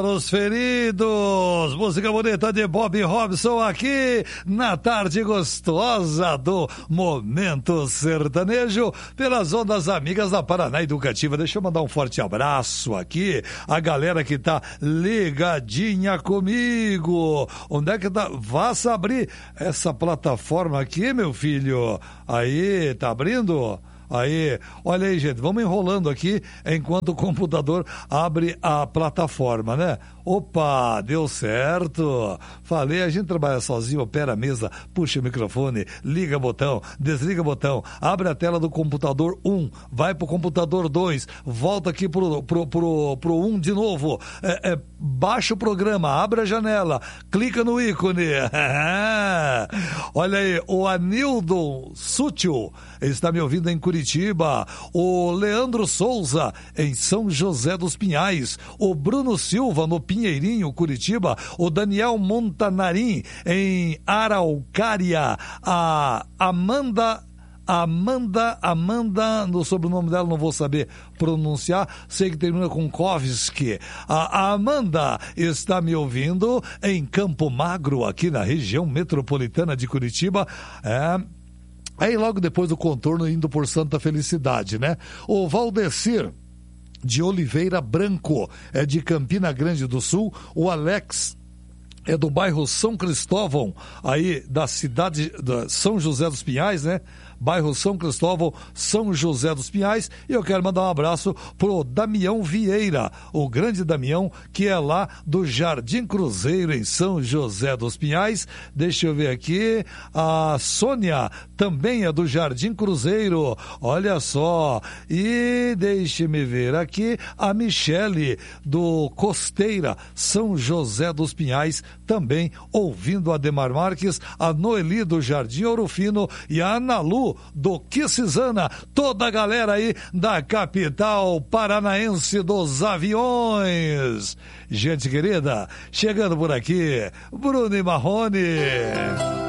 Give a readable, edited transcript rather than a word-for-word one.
Os feridos, música bonita de Bob Robson aqui na tarde gostosa do Momento Sertanejo pelas ondas amigas da Paraná Educativa. Deixa eu mandar um forte abraço aqui a galera que tá ligadinha comigo. Onde é que tá? Vá abrir essa plataforma aqui, meu filho. Aí, tá abrindo? Aí, olha aí, gente, vamos enrolando aqui enquanto o computador abre a plataforma, né? Opa, deu certo. Falei, a gente trabalha sozinho, opera a mesa, puxa o microfone, liga botão, desliga botão, abre a tela do computador 1, vai pro computador 2, volta aqui pro 1 de novo, baixa o programa, abre a janela, clica no ícone. Olha aí, o Anildo Sútil está me ouvindo em Curitiba, o Leandro Souza em São José dos Pinhais, o Bruno Silva no Pinheirinho, Curitiba, o Daniel Montanarim em Araucária, a Amanda, no sobrenome dela não vou saber pronunciar, sei que termina com Kovski. A Amanda está me ouvindo em Campo Magro, aqui na região metropolitana de Curitiba. Aí logo depois do contorno indo por Santa Felicidade, né? O Valdecir de Oliveira Branco, é de Campina Grande do Sul. O Alex é do bairro São Cristóvão, aí da cidade de São José dos Pinhais, né? Bairro São Cristóvão, São José dos Pinhais. E eu quero mandar um abraço pro Damião Vieira, o grande Damião, que é lá do Jardim Cruzeiro, em São José dos Pinhais. Deixa eu ver aqui, a Sônia também é do Jardim Cruzeiro, olha só. E deixe-me ver aqui, a Michele do Costeira, São José dos Pinhais, também ouvindo a Ademar Marques, a Noeli do Jardim Ouro Fino e a Ana Lu do Quissizana, toda a galera aí da capital paranaense dos aviões. Gente querida, chegando por aqui, Bruno e Marrone.